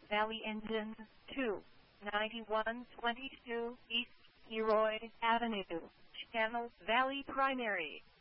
Valley Engine 2, 9122 East Leroy Avenue, Channel Valley Primary.